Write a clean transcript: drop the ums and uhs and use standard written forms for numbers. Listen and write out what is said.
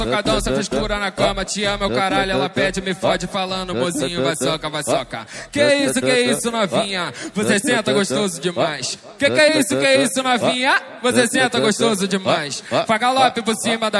Socadão, essa frescura na cama, te ama, meu caralho, ela pede, me fode, falando, mozinho, vai soca, vai soca. Que isso, novinha, você senta gostoso demais. Que isso, novinha, você senta gostoso demais. Faz galope por cima da